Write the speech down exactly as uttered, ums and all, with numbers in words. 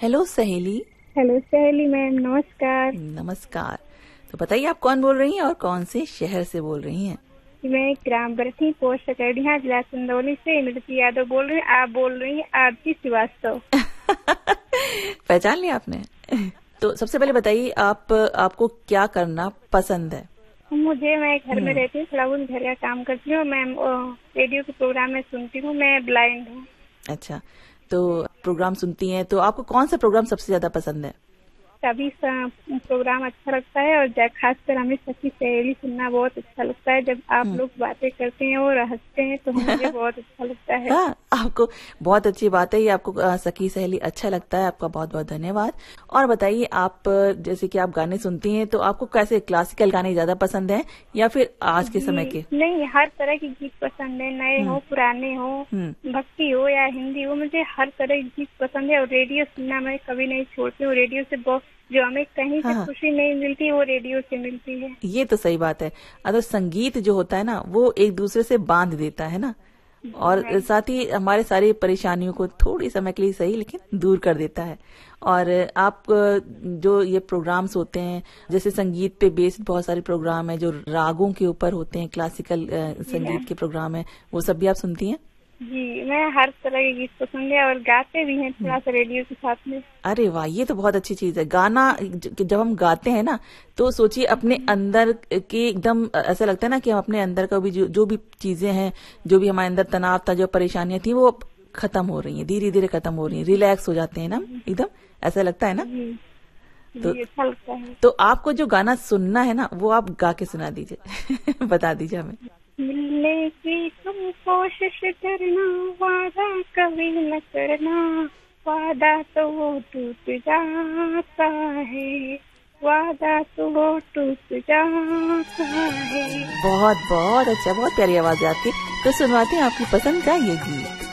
Hello सहेली। Hello सहेली ma'am, नमस्कार। नमस्कार। तो बताइए आप कौन बोल रही हैं और कौन से शहर से बोल रही हैं? मैं ग्राम बरठी पोस्ट सकड़िया जिला चंदौली से इमरती यादव बोल रही हूँ। आप बोल रही हैं आरती श्रीवास्तव। पहचान लिया आपने? तो सबसे पहले बताइए आप आपको क्या करना पसंद है? मुझे, मैं घर में रहती हूँ, थोड़ा बहुत घर का काम करती हूँ। मैं रेडियो के प्रोग्राम में सुनती हूँ। मैं ब्लाइंड हूँ। अच्छा, तो प्रोग्राम सुनती हैं, तो आपको कौन सा प्रोग्राम सबसे ज्यादा पसंद है? सभी प्रोग्राम अच्छा लगता है और खासकर हमें सखी सहेली सुनना बहुत अच्छा लगता है। जब आप लोग बातें करते हैं और हंसते हैं तो मुझे बहुत अच्छा लगता है। हाँ, आपको बहुत अच्छी बात है ये, आपको सखी सहेली अच्छा लगता है। आपका बहुत बहुत धन्यवाद। और बताइए आप, जैसे कि आप गाने सुनती हैं, तो आपको कैसे क्लासिकल गाने ज्यादा पसंद है या फिर आज के समय के? नहीं, हर तरह के गीत पसंद है, नए हो पुराने हो, भक्ति हो या हिंदी हो, मुझे हर तरह के गीत पसंद है। और रेडियो सुनना मैं कभी नहीं छोड़ती हूँ। रेडियो से बहुत, जो हमें कहीं से खुशी नहीं मिलती वो रेडियो से मिलती है। ये तो सही बात है। अगर संगीत जो होता है ना, वो एक दूसरे से बांध देता है ना, और साथ ही हमारे सारी परेशानियों को थोड़ी समय के लिए सही लेकिन दूर कर देता है। और आप जो ये प्रोग्राम्स होते हैं, जैसे संगीत पे बेस्ड बहुत सारे प्रोग्राम है जो रागों के ऊपर होते हैं, क्लासिकल संगीत के प्रोग्राम है, वो सब भी आप सुनती हैं? जी, मैं हर तरह के गीत पसंद है और गाते भी हैं थोड़ा सा रेडियो के साथ में। अरे वाह, ये तो बहुत अच्छी चीज है। गाना जब हम गाते हैं ना, तो सोचिए अपने अंदर के एकदम ऐसा लगता है ना कि हम अपने अंदर का भी जो, जो भी चीजें हैं, जो भी हमारे अंदर तनाव था, जो परेशानियां थी, वो खत्म हो रही हैं, धीरे धीरे खत्म हो रही हैं, रिलैक्स हो जाते हैं ना, एकदम ऐसा लगता है ना। तो अच्छा लगता है। तो आपको जो गाना सुनना है ना, वो आप गा के सुना दीजिए। बता दीजिए हमें। मिलने की तुम कोशिश करना, वादा कभी न करना, वादा तो वो टूट जाता है, वादा तो वो टूट जाता है। बहुत बहुत अच्छा, बहुत प्यारी आवाज है आपकी। तो सुनवाते हैं आपकी पसंद का ये गीत।